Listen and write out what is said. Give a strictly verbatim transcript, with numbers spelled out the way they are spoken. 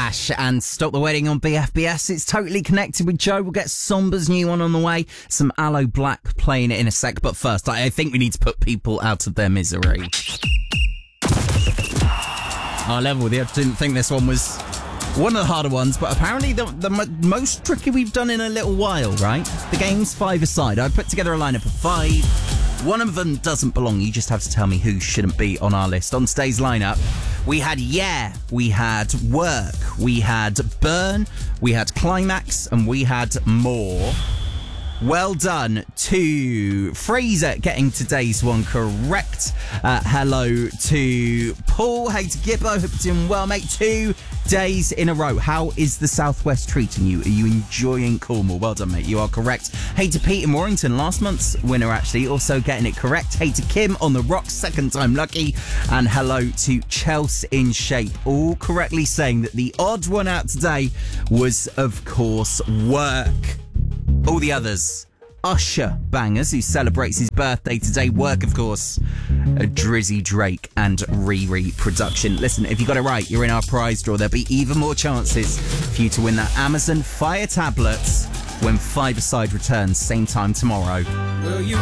Ash and Stop the Wedding on B F B S. It's totally connected with Joe. We'll get Sombra's new one on the way. Some Aloe Black playing it in a sec. But first, I think we need to put people out of their misery. Our level, I didn't think this one was one of the harder ones, but apparently the, the mo- most tricky we've done in a little while, right? The game's five-a-side. I put together a lineup of five. One of them doesn't belong. You just have to tell me who shouldn't be on our list. On today's lineup, we had Yeah, we had Work, we had Burn, we had Climax, and we had More. Well done to Fraser getting today's one correct. Uh, hello to Paul. Hey to Gibbo. Hope you're doing well, mate. Two days in a row. How is the Southwest treating you? Are you enjoying Cornwall? Well done, mate. You are correct. Hey to Pete in Warrington. Last month's winner, actually. Also getting it correct. Hey to Kim on the rocks. Second time lucky. And hello to Chelsea in Shape. All correctly saying that the odd one out today was, of course, Work. All the others, Usher Bangers, who celebrates his birthday today. Work, of course, a Drizzy Drake and Riri production. Listen, if you got it right, you're in our prize draw. There'll be even more chances for you to win that Amazon Fire tablet when Five-A-Side returns, same time tomorrow. Will you